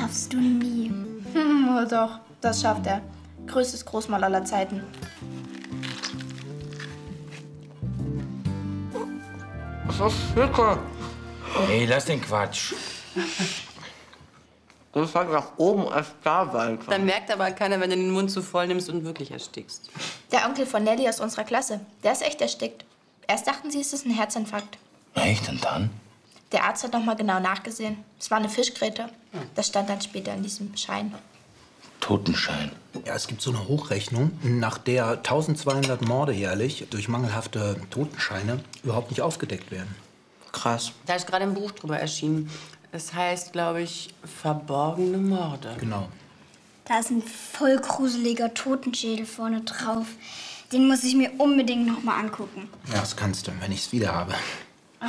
schaffst du nie. Doch, das schafft er. Größtes Großmal aller Zeiten. Das ist lecker. Ey, lass den Quatsch. Das hat nach oben als da weiter. Dann merkt aber keiner, wenn du den Mund zu voll nimmst und wirklich erstickst. Der Onkel von Nelly aus unserer Klasse, der ist echt erstickt. Erst dachten sie, es ist ein Herzinfarkt. Echt? Und dann? Der Arzt hat noch mal genau nachgesehen. Es war eine Fischgräte. Das stand dann später in diesem Schein. Totenschein. Ja, es gibt so eine Hochrechnung, nach der 1200 Morde jährlich durch mangelhafte Totenscheine überhaupt nicht aufgedeckt werden. Krass. Da ist gerade ein Buch drüber erschienen. Es heißt, glaube ich, Verborgene Morde. Genau. Da ist ein voll gruseliger Totenschädel vorne drauf. Den muss ich mir unbedingt noch mal angucken. Ja, das kannst du, wenn ich's wieder habe.